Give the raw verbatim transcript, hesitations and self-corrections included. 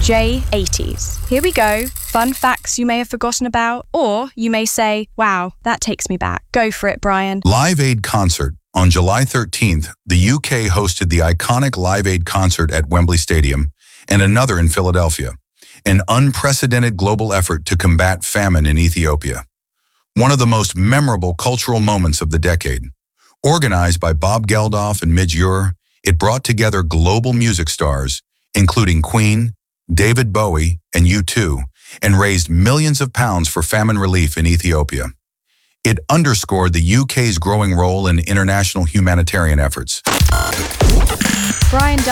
J eighties. Here we go. Fun facts you may have forgotten about, or you may say, wow, that takes me back. Go for it, Brian. Live Aid Concert. On July thirteenth, the U K hosted the iconic Live Aid concert at Wembley Stadium and another in Philadelphia, an unprecedented global effort to combat famine in Ethiopia. One of the most memorable cultural moments of the decade. Organized by Bob Geldof and Midge Ure, it brought together global music stars, including Queen, David Bowie, and U two, and raised millions of pounds for famine relief in Ethiopia. It underscored the U K's growing role in international humanitarian efforts. Brian